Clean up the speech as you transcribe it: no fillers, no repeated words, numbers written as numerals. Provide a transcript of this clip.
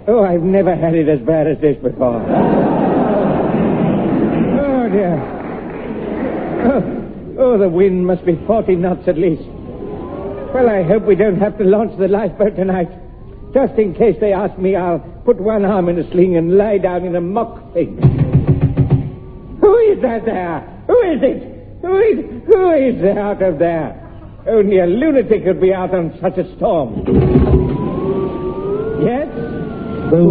Oh, I've never had it as bad as this before. Oh, dear. Oh, the wind must be 40 knots at least. Well, I hope we don't have to launch the lifeboat tonight. Just in case they ask me, I'll put one arm in a sling and lie down in a mock thing. Who is that there? Who is it? Who is out of there? Only a lunatic could be out on such a storm.